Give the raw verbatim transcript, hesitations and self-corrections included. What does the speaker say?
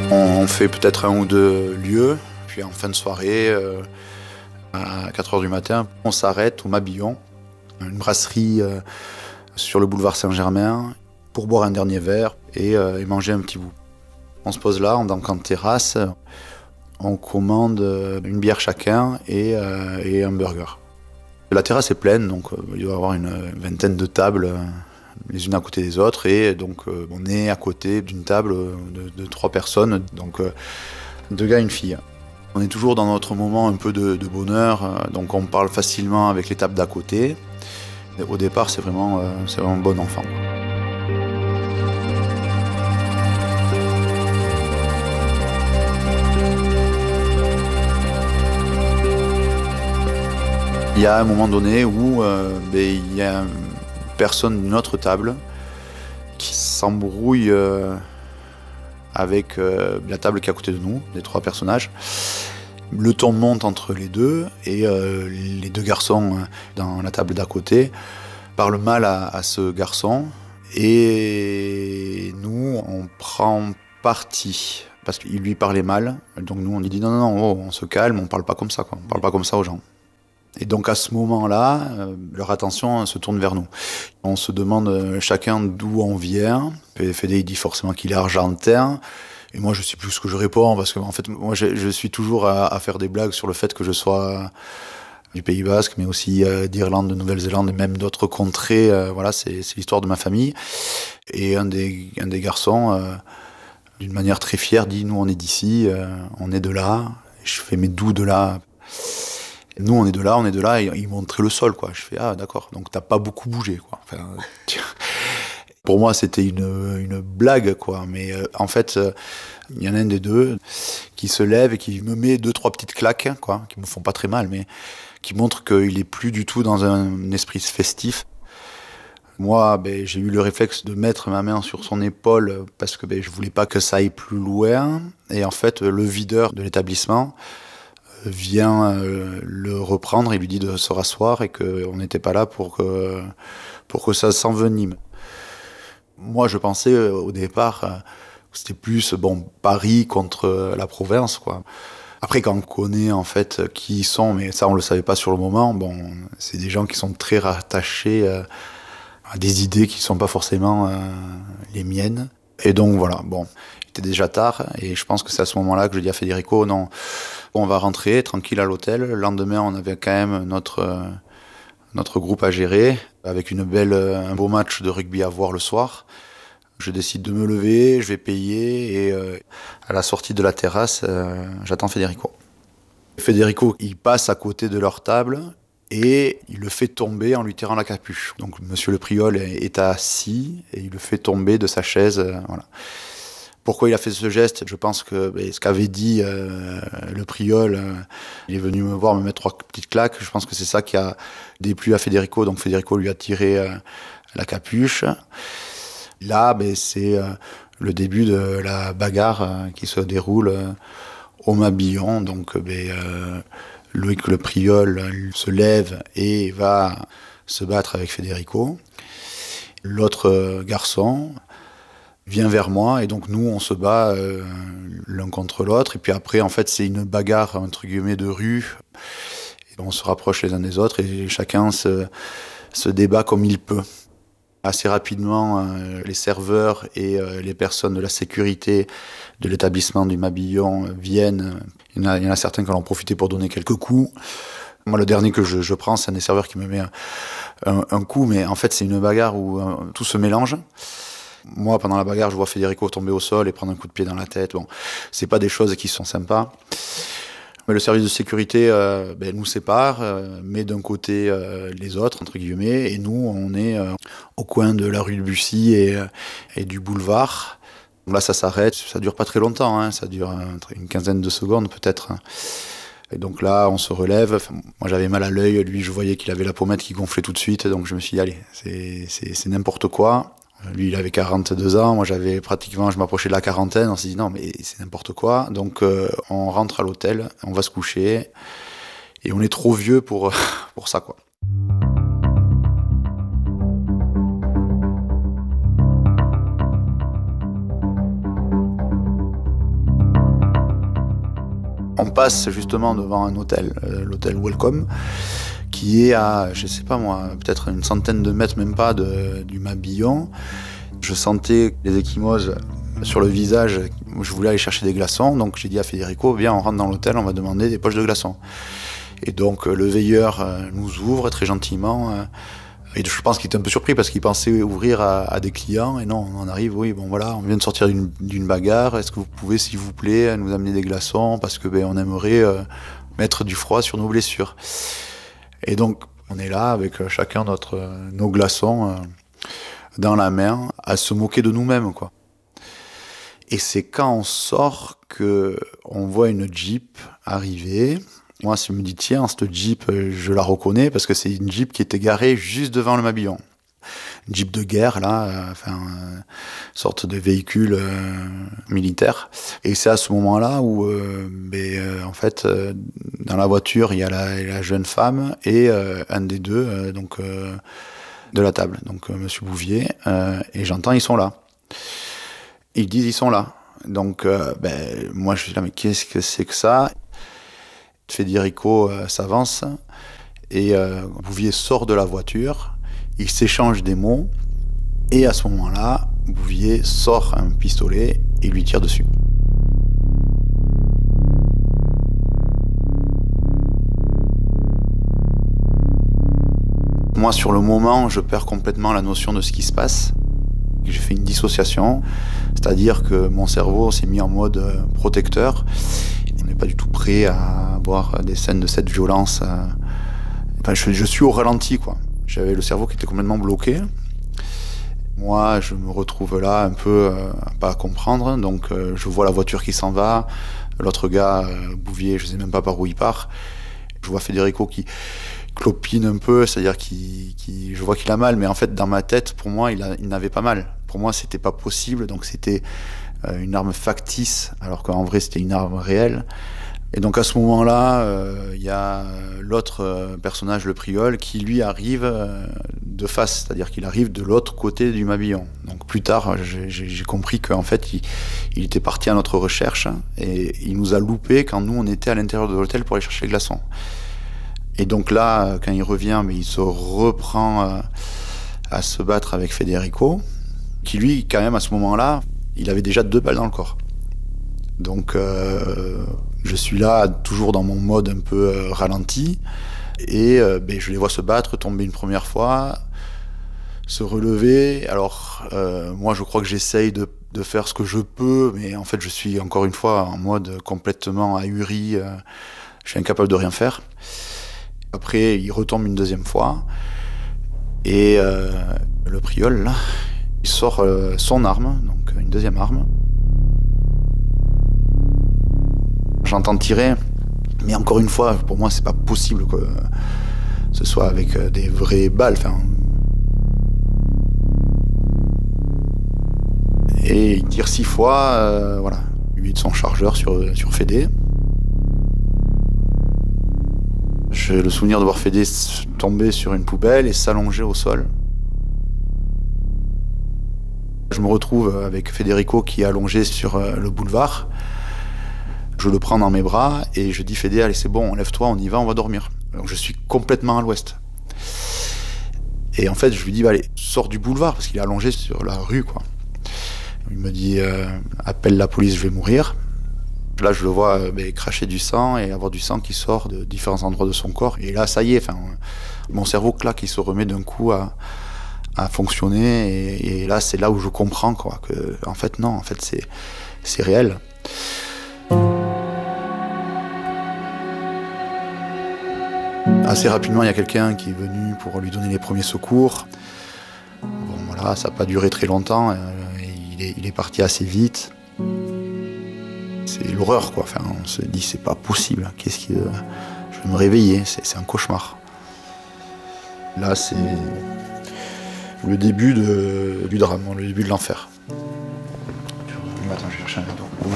On fait peut-être un ou deux lieux, puis en fin de soirée, euh, à quatre heures du matin, on s'arrête au Mabillon, une brasserie euh, sur le boulevard Saint-Germain, pour boire un dernier verre et, euh, et manger un petit bout. On se pose là, on donc en terrasse, on commande une bière chacun et, euh, et un burger. La terrasse est pleine, donc euh, il doit y avoir une vingtaine de tables, euh, les unes à côté des autres, et donc euh, on est à côté d'une table de, de trois personnes, donc euh, deux gars et une fille. On est toujours dans notre moment un peu de, de bonheur, euh, donc on parle facilement avec les tables d'à côté. Et au départ, c'est vraiment, euh, c'est vraiment bon enfant. Il y a un moment donné où euh, ben, il y a une personne d'une autre table qui s'embrouille euh, avec euh, la table qui est à côté de nous, les trois personnages. Le ton monte entre les deux et euh, les deux garçons euh, dans la table d'à côté parlent mal à, à ce garçon et nous on prend parti parce qu'il lui parlait mal. Donc nous on lui dit non non non, oh, on se calme, on parle pas comme ça quoi, on parle pas comme ça aux gens. Et donc à ce moment-là, euh, leur attention se tourne vers nous. On se demande euh, chacun d'où on vient. Fédé il dit forcément qu'il est argentin. Et moi je sais plus ce que je réponds parce que en fait moi je, je suis toujours à, à faire des blagues sur le fait que je sois du Pays Basque, mais aussi euh, d'Irlande, de Nouvelle-Zélande et même d'autres contrées. Euh, voilà, c'est, c'est l'histoire de ma famille. Et un des, un des garçons, euh, d'une manière très fière, dit nous on est d'ici, euh, on est de là. Et je fais mais d'où de là? Nous, on est de là, on est de là, et ils montraient le sol, quoi. Je fais, ah, d'accord, donc t'as pas beaucoup bougé, quoi. Enfin, pour moi, c'était une, une blague, quoi. Mais euh, en fait, il euh, y en a un des deux qui se lève et qui me met deux, trois petites claques, quoi, qui me font pas très mal, mais qui montrent qu'il est plus du tout dans un esprit festif. Moi, ben, j'ai eu le réflexe de mettre ma main sur son épaule parce que ben, je voulais pas que ça aille plus loin. Et en fait, le videur de l'établissement vient euh, le reprendre et lui dit de se rasseoir et qu'on n'était pas là pour que, pour que ça s'envenime. Moi, je pensais euh, au départ euh, que c'était plus bon, Paris contre euh, la province, quoi. Après, quand on connaît en fait qui ils sont, mais ça on le savait pas sur le moment, bon, c'est des gens qui sont très rattachés euh, à des idées qui sont pas forcément euh, les miennes. Et donc voilà, bon, il était déjà tard et je pense que c'est à ce moment-là que je dis à Federico, non, on va rentrer tranquille à l'hôtel. Le lendemain, on avait quand même notre, euh, notre groupe à gérer, avec une belle, un beau match de rugby à voir le soir. Je décide de me lever, je vais payer et euh, à la sortie de la terrasse, euh, j'attends Federico. Federico, il passe à côté de leur table et il le fait tomber en lui tirant la capuche. Donc Monsieur le Priol est assis et il le fait tomber de sa chaise. Euh, voilà. Pourquoi il a fait ce geste? Je pense que ben, ce qu'avait dit euh, le Priol, euh, il est venu me voir me mettre trois petites claques. Je pense que c'est ça qui a déplu à Federico. Donc Federico lui a tiré euh, la capuche. Là, ben, c'est euh, le début de la bagarre euh, qui se déroule euh, au Mabillon. Donc ben, euh, Loïc le Priol euh, se lève et va se battre avec Federico. L'autre euh, garçon vient vers moi et donc nous on se bat euh, l'un contre l'autre et puis après en fait c'est une bagarre entre guillemets de rue et on se rapproche les uns des autres et chacun se, se débat comme il peut. Assez rapidement euh, les serveurs et euh, les personnes de la sécurité de l'établissement du Mabillon euh, viennent. Il y, en a, il y en a certains qui en ont profité pour donner quelques coups. Moi le dernier que je, je prends c'est un des serveurs qui me met un, un, un coup mais en fait c'est une bagarre où euh, tout se mélange. Moi, pendant la bagarre, je vois Federico tomber au sol et prendre un coup de pied dans la tête. Bon, c'est pas des choses qui sont sympas. Mais le service de sécurité euh, ben, nous sépare, euh, met d'un côté euh, les autres, entre guillemets, et nous, on est euh, au coin de la rue de Bussy et, euh, et du boulevard. Là, ça s'arrête, ça dure pas très longtemps, hein, ça dure euh, une quinzaine de secondes peut-être. Et donc là, on se relève. Enfin, moi, j'avais mal à l'œil, lui, je voyais qu'il avait la pommette qui gonflait tout de suite, donc je me suis dit, allez, c'est, c'est, c'est n'importe quoi. Lui, il avait quarante-deux ans, moi j'avais pratiquement, je m'approchais de la quarantaine, on s'est dit non mais c'est n'importe quoi. Donc euh, on rentre à l'hôtel, on va se coucher, et on est trop vieux pour, pour ça quoi. On passe justement devant un hôtel, euh, l'hôtel Welcome, qui est à, je sais pas moi, peut-être une centaine de mètres, même pas, de, du Mabillon. Je sentais les ecchymoses sur le visage. Je voulais aller chercher des glaçons, donc j'ai dit à Federico, viens, on rentre dans l'hôtel, on va demander des poches de glaçons. Et donc le veilleur nous ouvre très gentiment. Et je pense qu'il était un peu surpris parce qu'il pensait ouvrir à, à des clients. Et non, on arrive, oui, bon voilà, on vient de sortir d'une, d'une bagarre. Est-ce que vous pouvez, s'il vous plaît, nous amener des glaçons parce que ben, on aimerait euh, mettre du froid sur nos blessures. Et donc on est là avec chacun notre, euh, nos glaçons euh, dans la main à se moquer de nous-mêmes, quoi. Et c'est quand on sort qu'on voit une Jeep arriver. Moi, je me dis, tiens, cette Jeep, je la reconnais parce que c'est une Jeep qui était garée juste devant le Mabillon. Une Jeep de guerre, là, euh, enfin, euh, sorte de véhicule euh, militaire. Et c'est à ce moment-là où, euh, ben, euh, en fait, euh, dans la voiture, il y a la, la jeune femme et euh, un des deux, euh, donc, euh, de la table, donc euh, Monsieur Bouvier, euh, et j'entends, ils sont là. Ils disent, ils sont là. Donc, euh, ben, moi, je suis là, mais qu'est-ce que c'est que ça ? Federico euh, s'avance et euh, Bouvier sort de la voiture, il s'échange des mots et à ce moment-là, Bouvier sort un pistolet et lui tire dessus. Moi, sur le moment, je perds complètement la notion de ce qui se passe. J'ai fait une dissociation, c'est-à-dire que mon cerveau s'est mis en mode protecteur. On n'est pas du tout prêt à voir des scènes de cette violence. Enfin, je, je suis au ralenti, quoi. J'avais le cerveau qui était complètement bloqué. Moi, je me retrouve là un peu euh, pas à comprendre. Donc, euh, je vois la voiture qui s'en va. L'autre gars, euh, Bouvier, je ne sais même pas par où il part. Je vois Federico qui clopine un peu, c'est-à-dire qu'il, qu'il, je vois qu'il a mal, mais en fait, dans ma tête, pour moi, il, a, il n'avait pas mal. Pour moi, c'était pas possible, donc c'était euh, une arme factice, alors qu'en vrai, c'était une arme réelle. Et donc à ce moment-là, il euh, y a l'autre euh, personnage, le Priol, qui lui arrive euh, de face, c'est-à-dire qu'il arrive de l'autre côté du Mabillon. Donc plus tard, j'ai, j'ai compris qu'en fait, il, il était parti à notre recherche et il nous a loupés quand nous, on était à l'intérieur de l'hôtel pour aller chercher les glaçons. Et donc là, quand il revient, mais il se reprend euh, à se battre avec Federico, qui lui, quand même, à ce moment-là, il avait déjà deux balles dans le corps. Donc euh, je suis là, toujours dans mon mode un peu euh, ralenti, et euh, ben, je les vois se battre, tomber une première fois, se relever. Alors euh, moi, je crois que j'essaye de, de faire ce que je peux, mais en fait, je suis encore une fois en mode complètement ahuri, euh, je suis incapable de rien faire. Après, il retombe une deuxième fois, et euh, le Priol, là, il sort euh, son arme, donc une deuxième arme. J'entends tirer, mais encore une fois, pour moi, c'est pas possible que ce soit avec des vraies balles. Enfin, et il tire six fois, euh, voilà, il vide son chargeur sur, sur Fédé. J'ai le souvenir de voir Fédé tomber sur une poubelle et s'allonger au sol. Je me retrouve avec Federico qui est allongé sur le boulevard. Je le prends dans mes bras et je dis Fédé, allez c'est bon, lève-toi, on y va, on va dormir. Donc je suis complètement à l'ouest. Et en fait je lui dis, bah, allez, sors du boulevard parce qu'il est allongé sur la rue, quoi. Il me dit, euh, appelle la police, je vais mourir. Là je le vois euh, bah, cracher du sang et avoir du sang qui sort de différents endroits de son corps. Et là ça y est, enfin, mon cerveau claque, il se remet d'un coup à, à fonctionner. Et, et là c'est là où je comprends, quoi, que en fait non, en fait c'est, c'est réel. Assez rapidement, il y a quelqu'un qui est venu pour lui donner les premiers secours. Bon, voilà, ça n'a pas duré très longtemps. Euh, il, est, il est parti assez vite. C'est l'horreur, quoi. Enfin, on se dit, c'est pas possible. Qu'est-ce qui, euh, je vais me réveiller. C'est, c'est un cauchemar. Là, c'est le début de, du drame, le début de l'enfer. Attends, je vais chercher un verre d'eau.